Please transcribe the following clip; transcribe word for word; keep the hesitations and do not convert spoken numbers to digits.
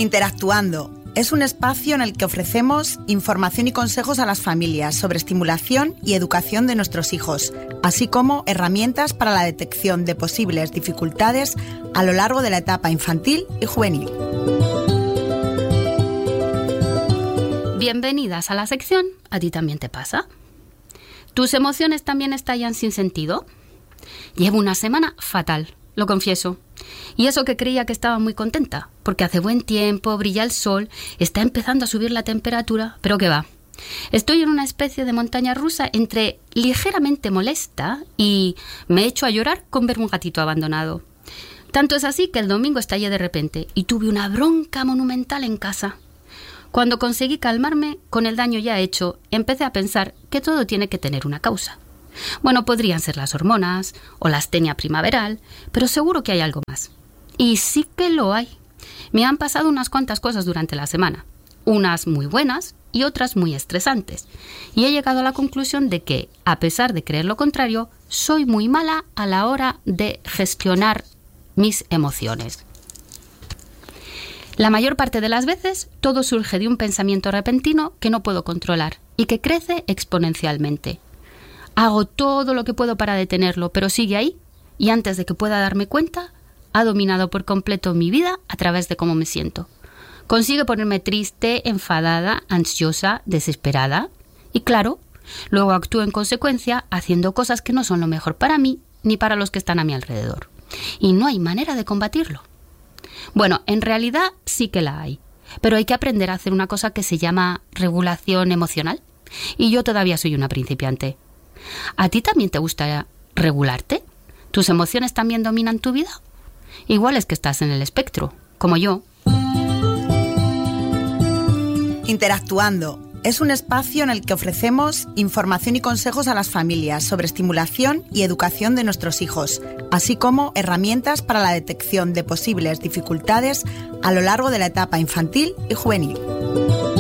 Interactuando es un espacio en el que ofrecemos información y consejos a las familias sobre estimulación y educación de nuestros hijos, así como herramientas para la detección de posibles dificultades a lo largo de la etapa infantil y juvenil. Bienvenidas a la sección ¿A ti también te pasa? ¿Tus emociones también estallan sin sentido? Llevo una semana fatal, lo confieso. Y eso que creía que estaba muy contenta, porque hace buen tiempo, brilla el sol, está empezando a subir la temperatura, pero qué va. Estoy en una especie de montaña rusa entre ligeramente molesta y me echo a llorar con ver un gatito abandonado. Tanto es así que el domingo estallé de repente y tuve una bronca monumental en casa. Cuando conseguí calmarme, con el daño ya hecho, empecé a pensar que todo tiene que tener una causa. Bueno, podrían ser las hormonas o la astenia primaveral, pero seguro que hay algo más. Y sí que lo hay. Me han pasado unas cuantas cosas durante la semana, unas muy buenas y otras muy estresantes, y he llegado a la conclusión de que, a pesar de creer lo contrario, soy muy mala a la hora de gestionar mis emociones. La mayor parte de las veces, todo surge de un pensamiento repentino que no puedo controlar y que crece exponencialmente. Hago todo lo que puedo para detenerlo, pero sigue ahí, y antes de que pueda darme cuenta, ha dominado por completo mi vida a través de cómo me siento. Consigue ponerme triste, enfadada, ansiosa, desesperada, y claro, luego actúo en consecuencia haciendo cosas que no son lo mejor para mí ni para los que están a mi alrededor. Y no hay manera de combatirlo. Bueno, en realidad sí que la hay, pero hay que aprender a hacer una cosa que se llama regulación emocional, y yo todavía soy una principiante. ¿A ti también te gusta regularte? ¿Tus emociones también dominan tu vida? Igual es que estás en el espectro, como yo. Interactuando es un espacio en el que ofrecemos información y consejos a las familias sobre estimulación y educación de nuestros hijos, así como herramientas para la detección de posibles dificultades a lo largo de la etapa infantil y juvenil.